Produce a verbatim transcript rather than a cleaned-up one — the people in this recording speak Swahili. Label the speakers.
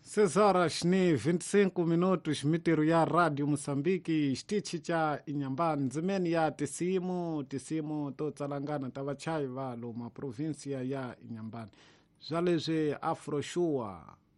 Speaker 1: seis horas ni vinte e cinco minutos, mitiru ya Radio Moçambique, stichi cha Inhambane, nzimeni ya tisimu, tisimu to tsalangana tavachai valo ma província ya Inhambane. Zaleze Afroshua,